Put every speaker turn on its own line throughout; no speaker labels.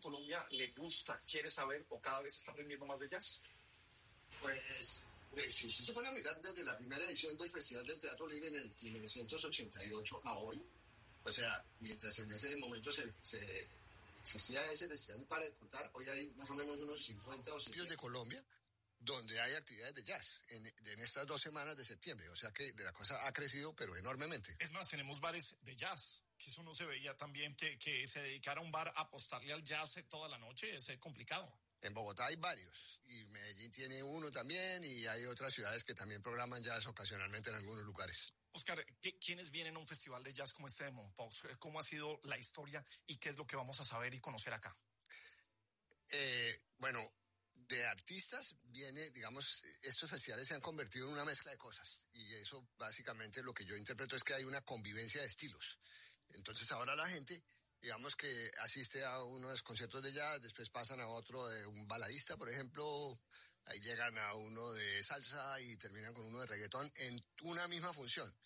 Colombia le gusta, quiere saber o cada vez está aprendiendo más de jazz?
Pues si usted se pone a mirar desde la primera edición del Festival del Teatro Libre en el 1988 a hoy, o sea, mientras en ese momento existía ese festival para de contar, hoy hay más o menos unos 50 o 60 de Colombia donde hay actividades de jazz en estas 2 semanas de septiembre, o sea que la cosa ha crecido pero enormemente.
Es más, tenemos bares de jazz, que eso no se veía también, que se dedicara un bar a apostarle al jazz toda la noche, es complicado.
En Bogotá hay varios, y Medellín tiene uno también, y hay otras ciudades que también programan jazz ocasionalmente en algunos lugares.
Oscar, ¿quiénes vienen a un festival de jazz como este de Mompox? ¿Cómo ha sido la historia y qué es lo que vamos a saber y conocer acá?
Bueno, de artistas viene, digamos, estos festivales se han convertido en una mezcla de cosas, y eso básicamente lo que yo interpreto es que hay una convivencia de estilos. Entonces ahora la gente, digamos que asiste a unos conciertos de jazz, después pasan a otro de un baladista, por ejemplo, ahí llegan a uno de salsa y terminan con uno de reggaetón en una misma función.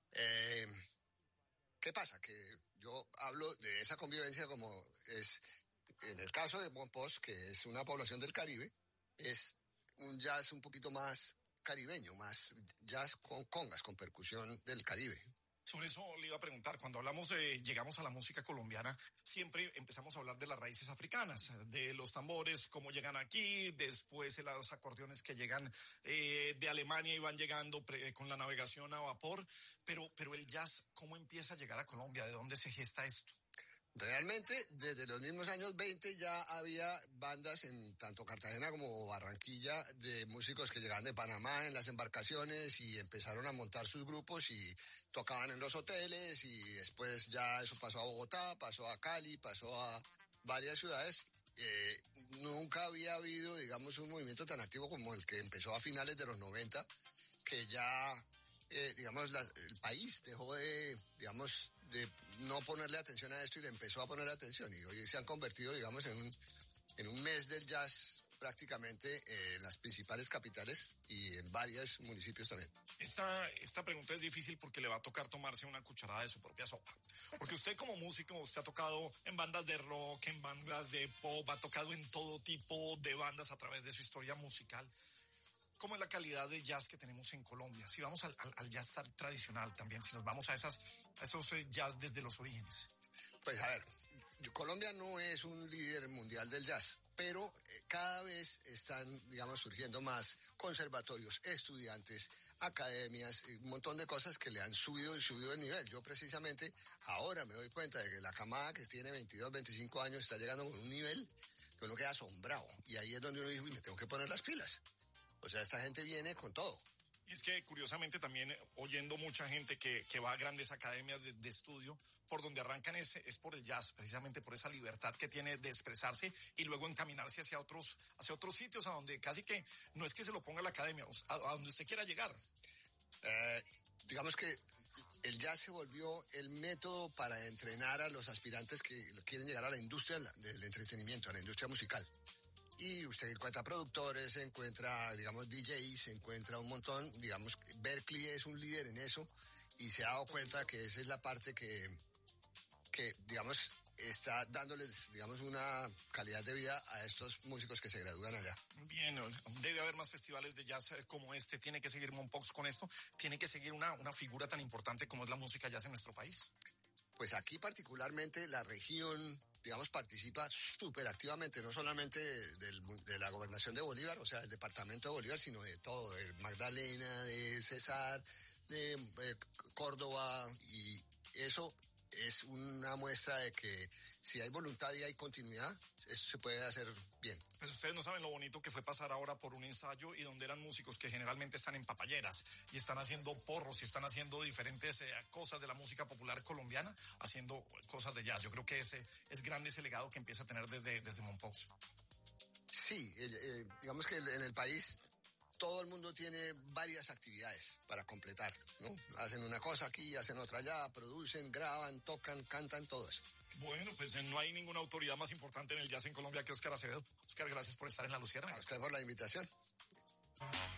¿Qué pasa? Que yo hablo de esa convivencia como es, en el caso de Mompox, que es una población del Caribe, es un jazz un poquito más caribeño, más jazz con congas, con percusión del Caribe.
Sobre eso le iba a preguntar, cuando llegamos a la música colombiana, siempre empezamos a hablar de las raíces africanas, de los tambores, cómo llegan aquí, después los acordeones que llegan de Alemania y van llegando con la navegación a vapor, pero el jazz, ¿cómo empieza a llegar a Colombia? ¿De dónde se gesta esto?
Realmente, desde los mismos años 20 ya había bandas en tanto Cartagena como Barranquilla de músicos que llegaban de Panamá en las embarcaciones y empezaron a montar sus grupos y tocaban en los hoteles, y después ya eso pasó a Bogotá, pasó a Cali, pasó a varias ciudades. Nunca había habido, digamos, un movimiento tan activo como el que empezó a finales de los 90, que ya, digamos, el país dejó de no ponerle atención a esto y le empezó a poner atención, y hoy se han convertido, digamos, en un mes del jazz prácticamente en las principales capitales y en varios municipios también.
Esta pregunta es difícil porque le va a tocar tomarse una cucharada de su propia sopa. Porque usted como músico, usted ha tocado en bandas de rock, en bandas de pop, ha tocado en todo tipo de bandas a través de su historia musical. ¿Cómo es la calidad de jazz que tenemos en Colombia? Si vamos al jazz tradicional también, si nos vamos a esos jazz desde los orígenes.
Pues a ver, Colombia no es un líder mundial del jazz, pero cada vez están, digamos, surgiendo más conservatorios, estudiantes, academias, un montón de cosas que le han subido el nivel. Yo precisamente ahora me doy cuenta de que la camada que tiene 22, 25 años está llegando a un nivel que uno queda asombrado, y ahí es donde uno dice, uy, me tengo que poner las pilas. O sea, esta gente viene con todo.
Y es que curiosamente también oyendo mucha gente que va a grandes academias de estudio, por donde arrancan es por el jazz, precisamente por esa libertad que tiene de expresarse y luego encaminarse hacia otros sitios a donde casi que no es que se lo ponga la academia, a donde usted quiera llegar.
Digamos que el jazz se volvió el método para entrenar a los aspirantes que quieren llegar a la industria del entretenimiento, a la industria musical. Y usted encuentra productores, encuentra, digamos, DJs, encuentra un montón, digamos, Berklee es un líder en eso, y se ha dado cuenta que esa es la parte que digamos, está dándoles, digamos, una calidad de vida a estos músicos que se gradúan allá.
Bien, debe haber más festivales de jazz como este, tiene que seguir Mompox con esto, tiene que seguir una figura tan importante como es la música jazz en nuestro país.
Pues aquí particularmente la región, digamos, participa súper activamente, no solamente de la gobernación de Bolívar, o sea, del departamento de Bolívar, sino de todo, de Magdalena, de Cesar, de Córdoba, y eso es una muestra de que si hay voluntad y hay continuidad, esto se puede hacer bien.
Pues ustedes no saben lo bonito que fue pasar ahora por un ensayo y donde eran músicos que generalmente están en papayeras y están haciendo porros y están haciendo diferentes cosas de la música popular colombiana, haciendo cosas de jazz. Yo creo que es grande ese legado que empieza a tener desde Mompox.
Sí, digamos que en el país todo el mundo tiene varias actividades para completar, ¿no? Hacen una cosa aquí, hacen otra allá, producen, graban, tocan, cantan, todo eso.
Bueno, pues no hay ninguna autoridad más importante en el jazz en Colombia que Oscar Acevedo. Oscar, gracias por estar en La Luciérnaga.
A usted por la invitación.